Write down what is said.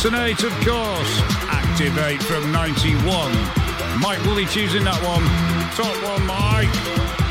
Alternate, of course. Activate from 91. Mike Woolley choosing that one. Top one, Mike.